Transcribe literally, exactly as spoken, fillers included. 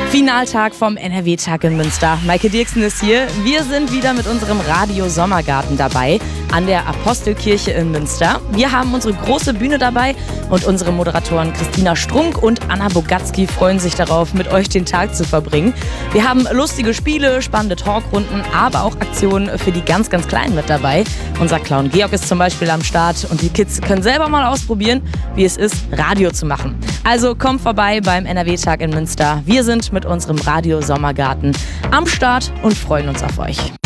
Finaltag vom N R W-Tag in Münster. Maike Dirksen ist hier. Wir sind wieder mit unserem Radio Sommergarten dabei an der Apostelkirche in Münster. Wir haben unsere große Bühne dabei und unsere Moderatoren Christina Strunk und Anna Bogatzki freuen sich darauf, mit euch den Tag zu verbringen. Wir haben lustige Spiele, spannende Talkrunden, aber auch Aktionen für die ganz, ganz Kleinen mit dabei. Unser Clown Georg ist zum Beispiel am Start und die Kids können selber mal ausprobieren, wie es ist, Radio zu machen. Also kommt vorbei beim N R W-Tag in Münster. Wir sind mit unserem Radio Sommergarten am Start und freuen uns auf euch.